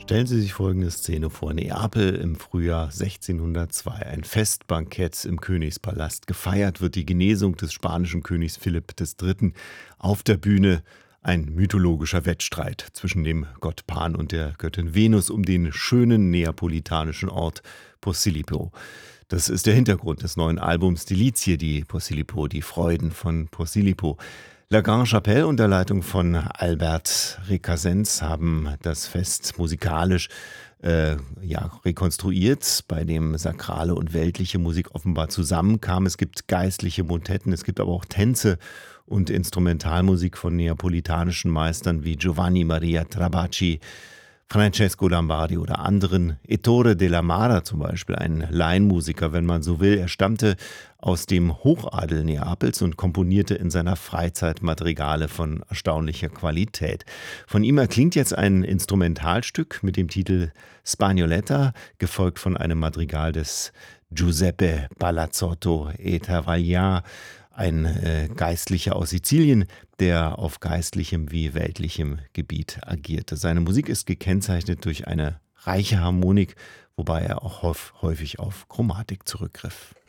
Stellen Sie sich folgende Szene vor: Neapel im Frühjahr 1602. Ein Festbankett im Königspalast. Gefeiert wird die Genesung des spanischen Königs Philipp III. Auf der Bühne ein mythologischer Wettstreit zwischen dem Gott Pan und der Göttin Venus um den schönen neapolitanischen Ort Posillipo. Das ist der Hintergrund des neuen Albums Delizie di Posillipo, die Freuden von Posillipo. La Grande Chapelle unter Leitung von Albert Recasens haben das Fest musikalisch rekonstruiert, bei dem sakrale und weltliche Musik offenbar zusammenkamen. Es gibt geistliche Motetten, es gibt aber auch Tänze und Instrumentalmusik von neapolitanischen Meistern wie Giovanni Maria Trabacci, Francesco Lombardi oder anderen. Ettore della Mara zum Beispiel, ein Laienmusiker, wenn man so will. Er stammte aus dem Hochadel Neapels und komponierte in seiner Freizeit Madrigale von erstaunlicher Qualität. Von ihm erklingt jetzt ein Instrumentalstück mit dem Titel Spagnoletta, gefolgt von einem Madrigal des Giuseppe Palazzotto e Travagliar, ein Geistlicher aus Sizilien, der auf geistlichem wie weltlichem Gebiet agierte. Seine Musik ist gekennzeichnet durch eine reiche Harmonik, wobei er auch häufig auf Chromatik zurückgriff.